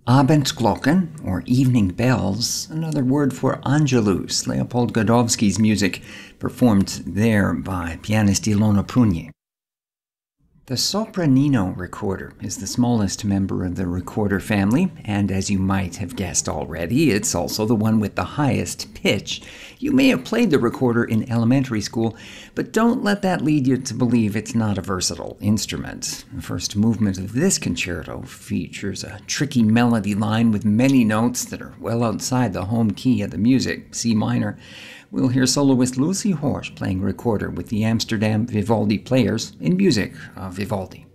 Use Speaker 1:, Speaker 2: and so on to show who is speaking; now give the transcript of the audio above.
Speaker 1: Abendglocken, or evening bells, another word for Angelus, Leopold Godowski's music, performed there by pianist Ilona Prunyi. The Sopranino recorder is the smallest member of the recorder family, and as you might have guessed already, it's also the one with the highest pitch. You may have played the recorder in elementary school, but don't let that lead you to believe it's not a versatile instrument. The first movement of this concerto features a tricky melody line with many notes that are well outside the home key of the music, C minor. We'll hear soloist Lucy Horsch playing recorder with the Amsterdam Vivaldi Players in music of Vivaldi.